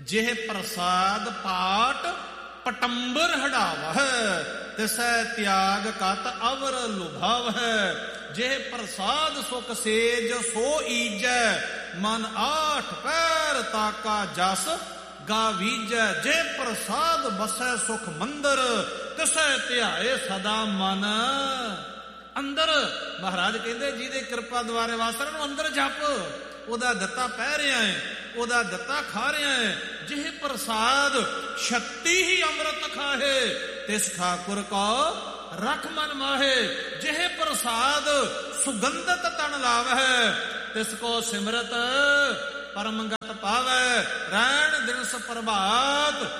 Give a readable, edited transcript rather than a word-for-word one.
ਜਿਹ ਪ੍ਰਸਾਦ ਪਾਟ ਪਟੰਬਰ ਹੜਾਵਹਿ, ਤਿਸੈ ਤਿਆਗ ਕਤ ਅਵਰ ਲੁਭਾਵਹਿ। ਜਿਹ ਪ੍ਰਸਾਦ ਸੁਖ ਸੇਜ ਸੋ ਈਜੈ, ਮਨ ਆਠ ਪੈਰ ਤਾਕਾ ਜਸ ਗਾਵੀਜੈ। ਜੇ ਪ੍ਰਸਾਦ ਬਸੈ ਸੁਖ ਮੰਦਰ, ਤਿਸੈ ਧਿਆਏ ਸਦਾ ਮਨ ਅੰਦਰ। ਮਹਾਰਾਜ ਕਹਿੰਦੇ ਜਿਹਦੇ ਕਿਰਪਾ ਦੁਆਰੇ ਵਾਸਰ ਨੂੰ ਅੰਦਰ ਜਪ, ਉਹਦਾ ਦਿੱਤਾ ਪਹਿ ਰਿਹਾ ਹੈ, ਉਹਦਾ ਦਿੱਤਾ ਖਾ ਰਿਹਾ ਹੈ। ਜਿਹ ਪ੍ਰਸਾਦ ਛੱਤੀ ਹੀ ਅੰਮ੍ਰਿਤ ਖਾਹੇ, ਤਿਸ ਠਾਕੁਰ ਕੋ ਰਖ ਮਨ ਮਾਹੇ। ਜਿਹ ਪ੍ਰਸਾਦ ਸੁਗੰਧਤ ਤਨ ਲਾਵਹਿ, ਤਿਸ ਕੋ ਸਿਮਰਤ ਪਰਮਗਤ ਪਾਵੈ। ਰੈਣ ਦਿਨਸ ਪ੍ਰਭਾਤ